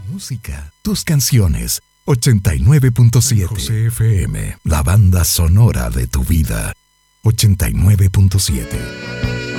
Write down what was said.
música, tus canciones. 89.7 José FM, la banda sonora de tu vida. 89.7.